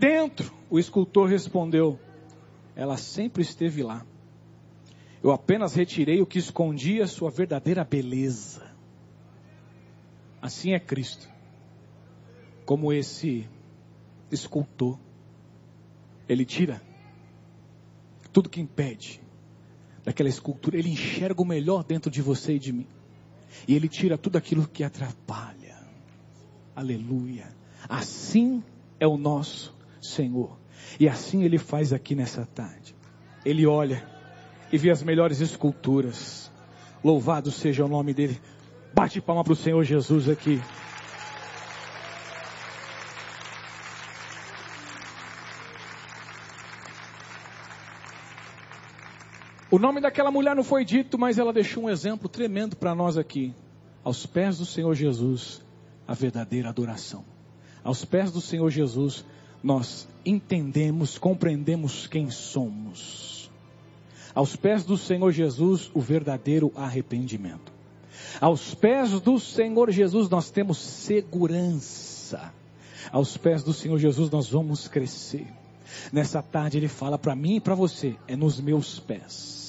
dentro? O escultor respondeu: ela sempre esteve lá. Eu apenas retirei o que escondia sua verdadeira beleza. Assim é Cristo, como esse escultor. Ele tira tudo que impede daquela escultura. Ele enxerga o melhor dentro de você e de mim. E Ele tira tudo aquilo que atrapalha. Aleluia. Assim é o nosso Senhor. E assim Ele faz aqui nessa tarde. Ele olha e vê as melhores esculturas. Louvado seja o nome dEle. Bate palma para o Senhor Jesus aqui. O nome daquela mulher não foi dito, mas ela deixou um exemplo tremendo para nós aqui. Aos pés do Senhor Jesus, a verdadeira adoração. Aos pés do Senhor Jesus, nós entendemos, compreendemos quem somos. Aos pés do Senhor Jesus, o verdadeiro arrependimento. Aos pés do Senhor Jesus, nós temos segurança. Aos pés do Senhor Jesus, nós vamos crescer. Nessa tarde Ele fala para mim e para você: é nos meus pés.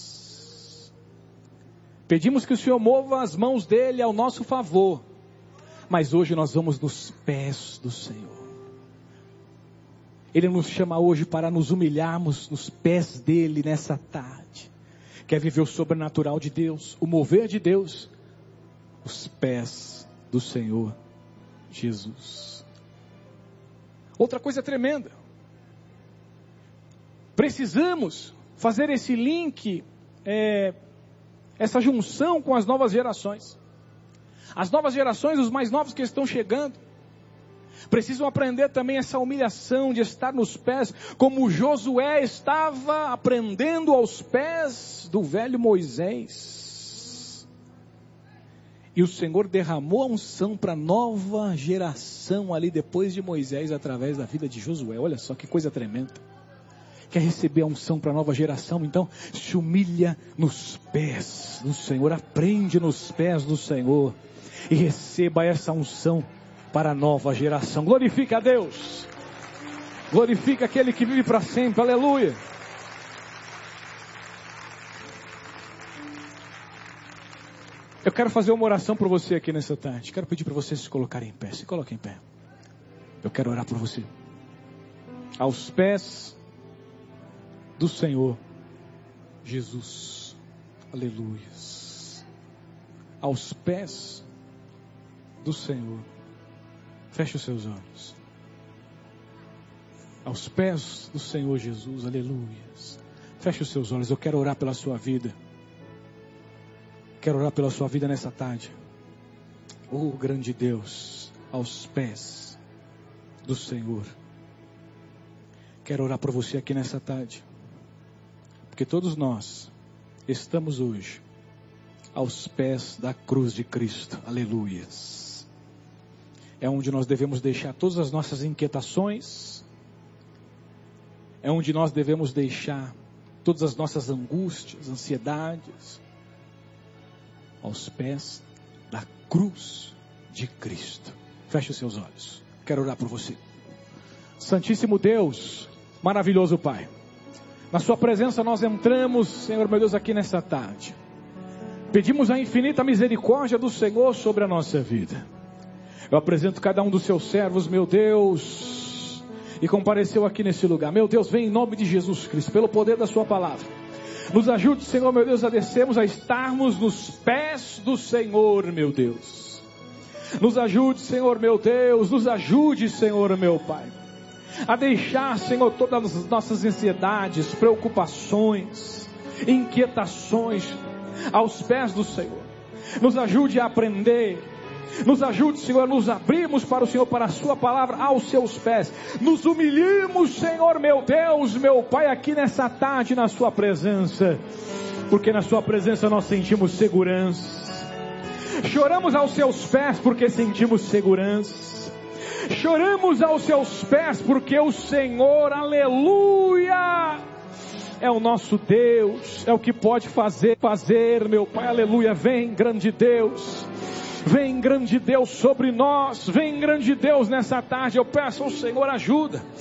Pedimos que o Senhor mova as mãos dEle ao nosso favor. Mas hoje nós vamos nos pés do Senhor. Ele nos chama hoje para nos humilharmos nos pés dEle nessa tarde. Quer viver o sobrenatural de Deus, o mover de Deus? Os pés do Senhor Jesus. Outra coisa tremenda. Precisamos fazer esse link, essa junção com as novas gerações. As novas gerações, os mais novos que estão chegando, precisam aprender também essa humilhação de estar nos pés, como Josué estava aprendendo aos pés do velho Moisés. E o Senhor derramou a unção para a nova geração ali depois de Moisés, através da vida de Josué. Olha só que coisa tremenda. Quer receber a unção para a nova geração? Então se humilha nos pés do Senhor, aprende nos pés do Senhor e receba essa unção para a nova geração. Glorifica a Deus, glorifica aquele que vive para sempre, aleluia. Eu quero fazer uma oração por você aqui nessa tarde. Quero pedir para você se colocar em pé. Se coloque em pé. Eu quero orar por você. Aos pés do Senhor Jesus, aleluia. Aos pés do Senhor. Feche os seus olhos. Aos pés do Senhor Jesus, aleluia. Feche os seus olhos. Eu quero orar pela sua vida. Quero orar pela sua vida nessa tarde. Oh, grande Deus, aos pés do Senhor. Quero orar por você aqui nessa tarde. Porque todos nós estamos hoje aos pés da cruz de Cristo. Aleluias. É onde nós devemos deixar todas as nossas inquietações. É onde nós devemos deixar todas as nossas angústias, ansiedades. Aos pés da cruz de Cristo. Feche os seus olhos. Quero orar por você. Santíssimo Deus, maravilhoso Pai. Na sua presença nós entramos, Senhor meu Deus, aqui nessa tarde. Pedimos a infinita misericórdia do Senhor sobre a nossa vida. Eu apresento cada um dos seus servos, meu Deus, e compareceu aqui nesse lugar. Meu Deus, vem em nome de Jesus Cristo, pelo poder da sua palavra. Nos ajude, Senhor, meu Deus, a descermos, a estarmos nos pés do Senhor, meu Deus. Nos ajude, Senhor, meu Deus, nos ajude, Senhor, meu Pai, a deixar, Senhor, todas as nossas ansiedades, preocupações, inquietações aos pés do Senhor. Nos ajude a aprender. Nos ajude, Senhor, a nos abrirmos para o Senhor, para a sua palavra aos seus pés. Nos humilhemos, Senhor, meu Deus, meu Pai, aqui nessa tarde na sua presença. Porque na sua presença nós sentimos segurança. Choramos aos seus pés porque sentimos segurança. Choramos aos seus pés porque o Senhor, aleluia, é o nosso Deus. É o que pode fazer, meu Pai, aleluia. Vem, grande Deus. Vem, grande Deus, sobre nós. Vem, grande Deus, nessa tarde. Eu peço ao Senhor ajuda.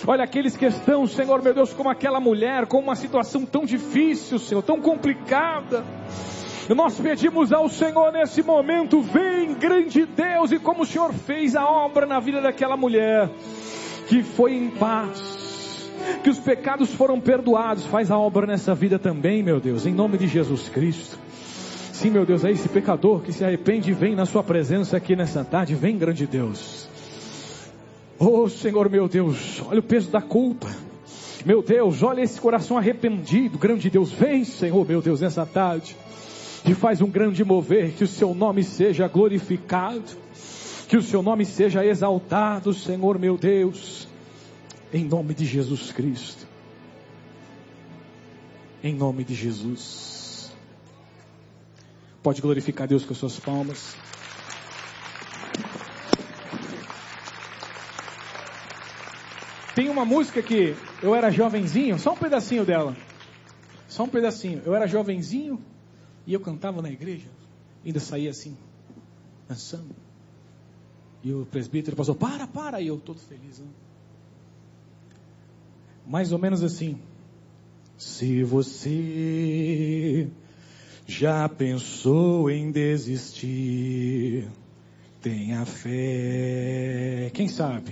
Olha aqueles que estão, Senhor meu Deus, como aquela mulher, com uma situação tão difícil, Senhor, tão complicada. Nós pedimos ao Senhor nesse momento, vem grande Deus, e como o Senhor fez a obra na vida daquela mulher, que foi em paz, que os pecados foram perdoados, faz a obra nessa vida também, meu Deus, em nome de Jesus Cristo. Sim, meu Deus, é esse pecador que se arrepende e vem na sua presença aqui nessa tarde, vem grande Deus. Oh Senhor meu Deus, olha o peso da culpa, meu Deus, olha esse coração arrependido, grande Deus, vem Senhor meu Deus nessa tarde, e faz um grande mover, que o seu nome seja glorificado, que o seu nome seja exaltado, Senhor meu Deus, em nome de Jesus Cristo, em nome de Jesus. Pode glorificar Deus com as suas palmas. Tem uma música que eu era jovenzinho, só um pedacinho dela, só um pedacinho, eu era jovenzinho, e eu cantava na igreja, ainda saía assim, dançando. E o presbítero passou, para, e eu todo feliz. Né? Mais ou menos assim. Se você já pensou em desistir, tenha fé. Quem sabe?